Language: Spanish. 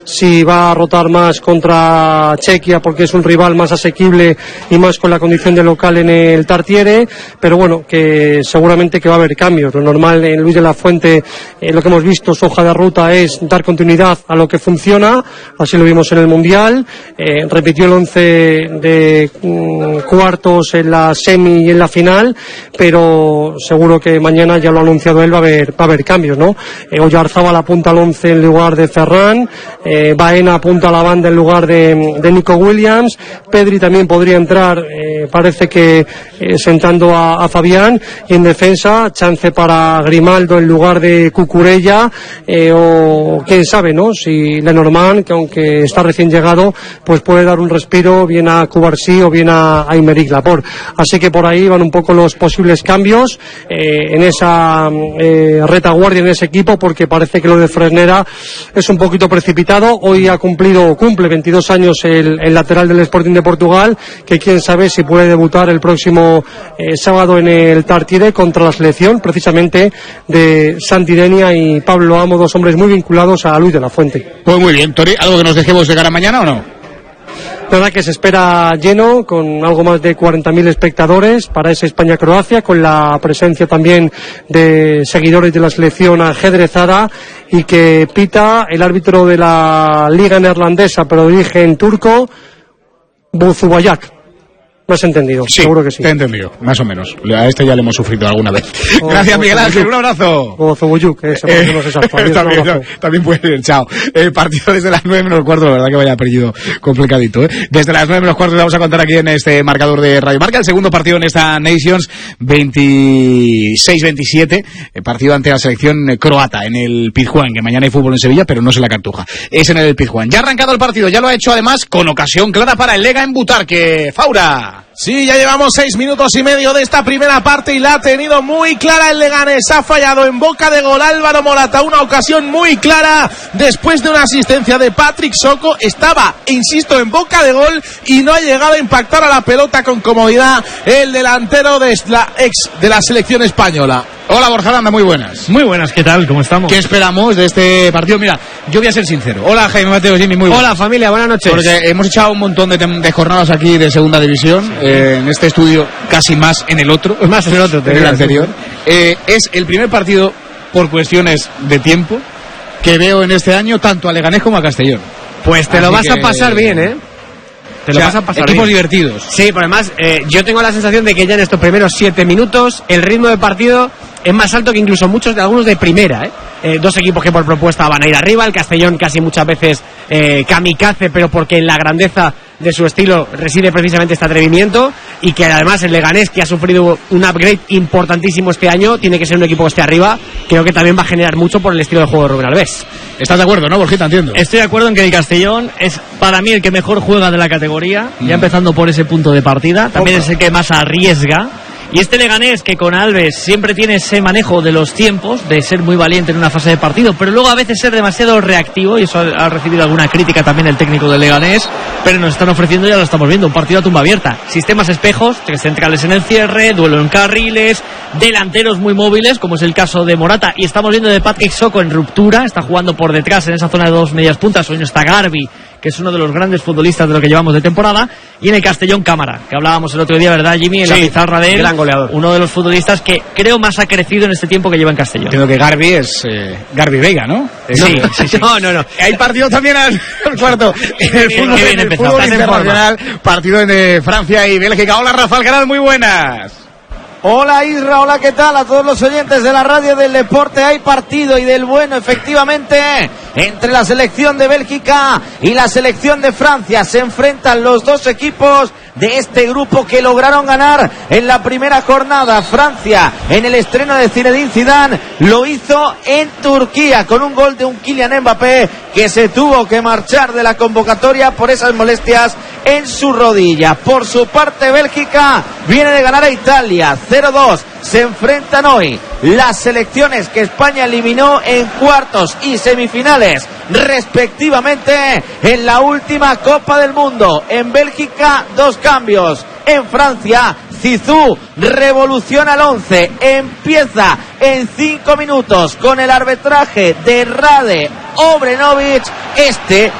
si va a rotar más contra Chequia porque es un rival más asequible y más con la condición de local en el Tartiere, pero bueno, que seguramente que va a haber cambios. Lo normal en Luis de la Fuente, lo que hemos visto, su hoja de ruta es dar continuidad a lo que funciona, así lo vimos en el Mundial, repitió el 11 de cuartos en la semi y en la final, pero seguro que mañana, ya lo ha anunciado él, va a haber cambios, ¿no? Oyarzábal apunta al 11 en lugar de Ferran, Baena apunta a la banda en lugar de Nico Williams, Pedri también podría entrar, parece que sentando a Fabián, y en defensa chance para Grimaldo en lugar de Cucurella, o quién sabe, ¿no? Si Lenormand, que aunque está recién llegado, pues puede dar un respiro bien a Cubarsí o bien a Aymeric Laporte. Así que por ahí van un poco los posibles cambios en esa retaguardia, en ese equipo, porque parece que lo de Fresneda es un poquito precipitado. Hoy cumple 22 años el lateral del Sporting de Portugal, que quién sabe si puede debutar el próximo sábado en el Tartiere contra la selección, precisamente de Santidenia y Pablo Amo, dos hombres muy vinculados a Luis de la Fuente. Pues muy bien, Tori, ¿algo que nos dejemos de cara a mañana o no? La verdad que se espera lleno, con algo más de 40.000 espectadores para esa España-Croacia, con la presencia también de seguidores de la selección ajedrezada, y que pita el árbitro de la liga neerlandesa, pero de origen turco, Buzubayak. ¿Me has entendido? Sí, seguro que sí. Te he entendido, más o menos. A este ya le hemos sufrido alguna vez. Gracias, Miguel Ángel, un abrazo. O Zubuyuk, no es exacto. También puede ser, chao. Partido desde las 9 menos cuarto, la verdad que vaya apellido complicadito, ¿eh? Desde las 9 menos cuarto le vamos a contar aquí en este marcador de Radio Marca, el segundo partido en esta Nations, 26-27, partido ante la selección croata en el Pizjuán, que mañana hay fútbol en Sevilla, pero no se la Cartuja. Es en el Pizjuán. Ya ha arrancado el partido, ya lo ha hecho además con ocasión clara para el Lega en Butarque. Faura. Sí, ya llevamos 6 minutos y medio de esta primera parte y la ha tenido muy clara el Leganés. Ha fallado en boca de gol Álvaro Morata, una ocasión muy clara después de una asistencia de Patrick Soko. Estaba, insisto, en boca de gol y no ha llegado a impactar a la pelota con comodidad el delantero de la selección española. Hola, Borja Aranda, muy buenas. Muy buenas, ¿qué tal? ¿Cómo estamos? ¿Qué esperamos de este partido? Mira, yo voy a ser sincero. Hola, Jaime Mateo, Jimmy, muy buenas. Hola, familia, buenas noches. Porque hemos echado un montón de jornadas aquí de segunda división, en este estudio casi más en el otro. Más en el otro, en el anterior. Es el primer partido, por cuestiones de tiempo, que veo en este año tanto a Leganés como a Castellón. Pues te lo vas a pasar bien, ¿eh? Te lo vas a pasar equipos bien. Divertidos. Sí, pero además yo tengo la sensación de que ya en estos primeros 7 minutos el ritmo de partido es más alto que incluso algunos de primera, dos equipos que por propuesta van a ir arriba. El Castellón casi muchas veces kamikaze, pero porque en la grandeza de su estilo reside precisamente este atrevimiento, y que además el Leganés, que ha sufrido un upgrade importantísimo este año, tiene que ser un equipo que esté arriba. Creo que también va a generar mucho por el estilo de juego de Rubén Alves. ¿Estás de acuerdo, no, Borjita? Entiendo. Estoy de acuerdo en que el Castellón es para mí el que mejor juega de la categoría, ya empezando por ese punto de partida. También es el que más arriesga. Y este Leganés, que con Alves siempre tiene ese manejo de los tiempos, de ser muy valiente en una fase de partido, pero luego a veces ser demasiado reactivo, y eso ha recibido alguna crítica también el técnico del Leganés, pero nos están ofreciendo, ya lo estamos viendo, un partido a tumba abierta. Sistemas espejos, tres centrales en el cierre, duelo en carriles, delanteros muy móviles, como es el caso de Morata, y estamos viendo de Patrick Soko en ruptura, está jugando por detrás en esa zona de dos medias puntas. Hoy no está Garbi, que es uno de los grandes futbolistas de lo que llevamos de temporada, y en el Castellón Cámara, que hablábamos el otro día, ¿verdad, Jimmy? En la pizarra de él, gran goleador. Uno de los futbolistas que creo más ha crecido en este tiempo que lleva en Castellón. Entiendo que Garbi es Garbi Vega, ¿no? Sí. No. Hay partido también al cuarto en el fútbol internacional, partido en Francia y Bélgica. Hola, Rafa Alcaraz, muy buenas. Hola Isra, hola, ¿qué tal? A todos los oyentes de la radio del deporte. Hay partido y del bueno, efectivamente, entre la selección de Bélgica y la selección de Francia. Se enfrentan los dos equipos de este grupo que lograron ganar en la primera jornada. Francia, en el estreno de Zinedine Zidane, lo hizo en Turquía con un gol de un Kylian Mbappé que se tuvo que marchar de la convocatoria por esas molestias en su rodilla. Por su parte, Bélgica viene de ganar a Italia 0-2. Se enfrentan hoy las selecciones que España eliminó en cuartos y semifinales respectivamente en la última Copa del Mundo. En Bélgica, 2 cambios. en Francia. Zizou revoluciona el 11, empieza en 5 minutos con el arbitraje de Rade Obrenović. Este